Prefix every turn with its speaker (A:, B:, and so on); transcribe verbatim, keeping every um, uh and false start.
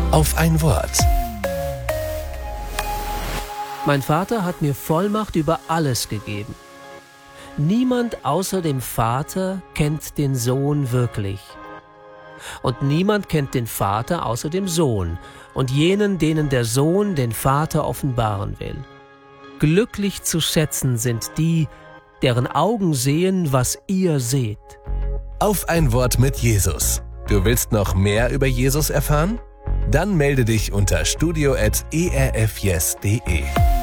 A: Auf ein Wort.
B: Mein Vater hat mir Vollmacht über alles gegeben. Niemand außer dem Vater kennt den Sohn wirklich. Und niemand kennt den Vater außer dem Sohn und jenen, denen der Sohn den Vater offenbaren will. Glücklich zu schätzen sind die, deren Augen sehen, was ihr seht.
A: Auf ein Wort mit Jesus. Du willst noch mehr über Jesus erfahren? Dann melde dich unter studio at e r f yes punkt de.